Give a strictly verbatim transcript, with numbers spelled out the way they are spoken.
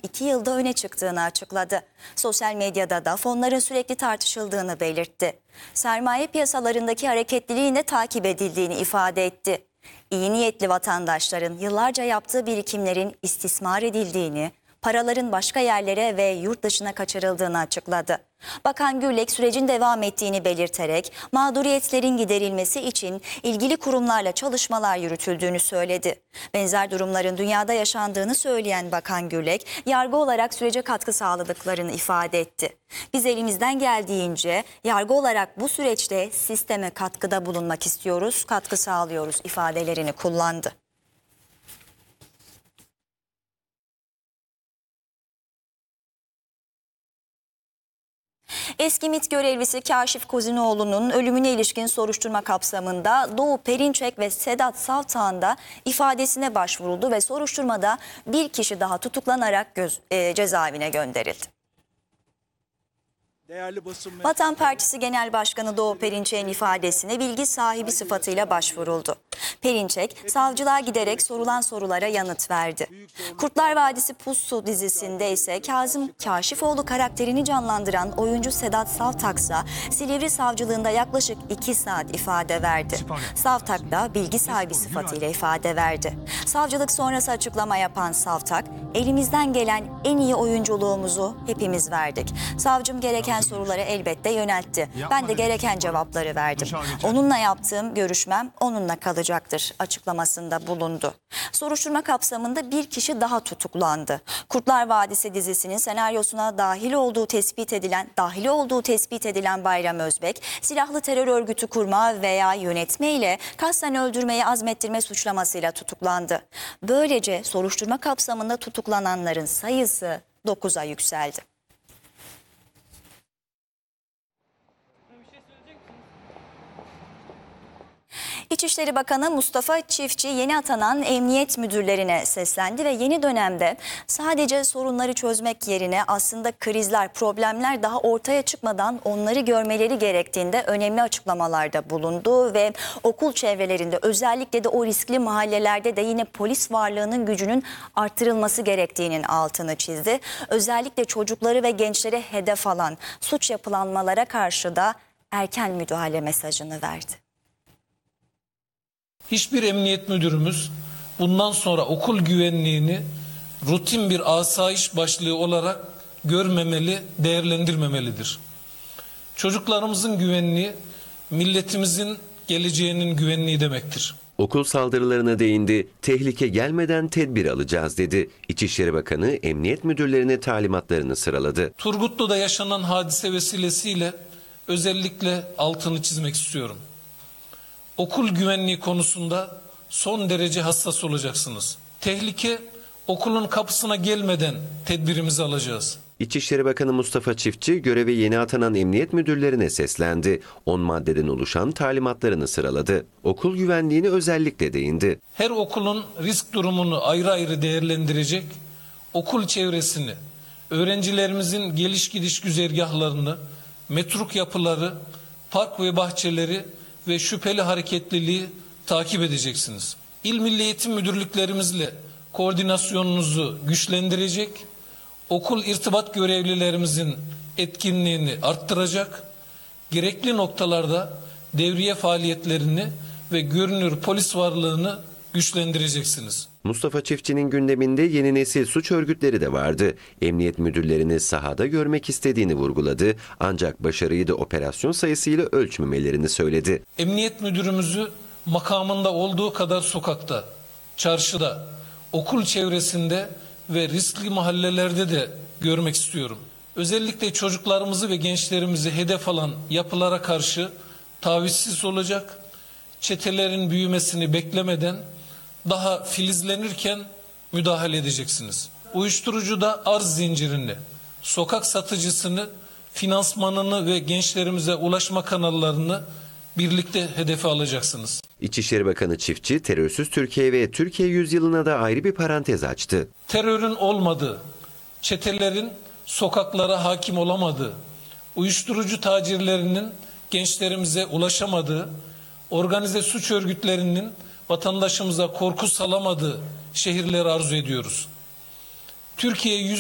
iki yılda öne çıktığını açıkladı. Sosyal medyada da fonların sürekli tartışıldığını belirtti. Sermaye piyasalarındaki hareketliliğin de takip edildiğini ifade etti. İyi niyetli vatandaşların yıllarca yaptığı birikimlerin istismar edildiğini, paraların başka yerlere ve yurt dışına kaçırıldığını açıkladı. Bakan Gürlek sürecin devam ettiğini belirterek mağduriyetlerin giderilmesi için ilgili kurumlarla çalışmalar yürütüldüğünü söyledi. Benzer durumların dünyada yaşandığını söyleyen Bakan Gürlek, yargı olarak sürece katkı sağladıklarını ifade etti. Biz elimizden geldiğince yargı olarak bu süreçte sisteme katkıda bulunmak istiyoruz, katkı sağlıyoruz ifadelerini kullandı. Eski MİT görevlisi Kaşif Kozinoğlu'nun ölümüne ilişkin soruşturma kapsamında Doğu Perinçek ve Sedat Savtağ'ın da ifadesine başvuruldu ve soruşturmada bir kişi daha tutuklanarak göz, e, cezaevine gönderildi. Vatan Partisi Genel Başkanı Doğu Perinçek'in ifadesine bilgi sahibi sıfatıyla başvuruldu. Perinçek, savcılığa giderek sorulan sorulara yanıt verdi. Kurtlar Vadisi Pussu dizisinde ise Kazım Kaşifoğlu karakterini canlandıran oyuncu Sedat Savtaksa Silivri Savcılığında yaklaşık iki saat ifade verdi. Savtak da bilgi sahibi sıfatıyla ifade verdi. Savcılık sonrası açıklama yapan Savtak, elimizden gelen en iyi oyunculuğumuzu hepimiz verdik. Savcım gereken soruları elbette yöneltti. Ben de gereken cevapları verdim. Onunla yaptığım görüşmem onunla kalacaktır açıklamasında bulundu. Soruşturma kapsamında bir kişi daha tutuklandı. Kurtlar Vadisi dizisinin senaryosuna dahil olduğu tespit edilen, dahil olduğu tespit edilen Bayram Özbek, silahlı terör örgütü kurma veya yönetme ile kasten öldürmeyi azmettirme suçlamasıyla tutuklandı. Böylece soruşturma kapsamında tutuklananların sayısı dokuza yükseldi. İçişleri Bakanı Mustafa Çiftçi yeni atanan emniyet müdürlerine seslendi ve yeni dönemde sadece sorunları çözmek yerine aslında krizler, problemler daha ortaya çıkmadan onları görmeleri gerektiğinde önemli açıklamalarda bulundu ve okul çevrelerinde özellikle de o riskli mahallelerde de yine polis varlığının gücünün artırılması gerektiğinin altını çizdi. Özellikle çocukları ve gençlere hedef alan suç yapılanmalara karşı da erken müdahale mesajını verdi. Hiçbir emniyet müdürümüz bundan sonra okul güvenliğini rutin bir asayiş başlığı olarak görmemeli, değerlendirmemelidir. Çocuklarımızın güvenliği, milletimizin geleceğinin güvenliği demektir. Okul saldırılarına değindi, tehlike gelmeden tedbir alacağız dedi. İçişleri Bakanı emniyet müdürlerine talimatlarını sıraladı. Turgutlu'da yaşanan hadise vesilesiyle özellikle altını çizmek istiyorum. Okul güvenliği konusunda son derece hassas olacaksınız. Tehlike okulun kapısına gelmeden tedbirimizi alacağız. İçişleri Bakanı Mustafa Çiftçi göreve yeni atanan emniyet müdürlerine seslendi. on maddeden oluşan talimatlarını sıraladı. Okul güvenliğini özellikle değindi. Her okulun risk durumunu ayrı ayrı değerlendirecek, okul çevresini, öğrencilerimizin geliş gidiş güzergahlarını, metruk yapıları, park ve bahçeleri ve şüpheli hareketliliği takip edeceksiniz. İl Milli Eğitim Müdürlüklerimizle koordinasyonunuzu güçlendirecek, okul irtibat görevlilerimizin etkinliğini arttıracak, gerekli noktalarda devriye faaliyetlerini ve görünür polis varlığını güçlendireceksiniz. Mustafa Çiftçi'nin gündeminde yeni nesil suç örgütleri de vardı. Emniyet müdürlerini sahada görmek istediğini vurguladı. Ancak başarıyı da operasyon sayısıyla ölçmemelerini söyledi. Emniyet müdürümüzü makamında olduğu kadar sokakta, çarşıda, okul çevresinde ve riskli mahallelerde de görmek istiyorum. Özellikle çocuklarımızı ve gençlerimizi hedef alan yapılara karşı tavizsiz olacak, çetelerin büyümesini beklemeden daha filizlenirken müdahale edeceksiniz. Uyuşturucuda arz zincirini, sokak satıcısını, finansmanını ve gençlerimize ulaşma kanallarını birlikte hedefe alacaksınız. İçişleri Bakanı Çiftçi, terörsüz Türkiye ve Türkiye yüzyılına da ayrı bir parantez açtı. Terörün olmadığı, çetelerin sokaklara hakim olamadığı, uyuşturucu tacirlerinin gençlerimize ulaşamadığı, organize suç örgütlerinin vatandaşımıza korku salamadığı şehirleri arzu ediyoruz. Türkiye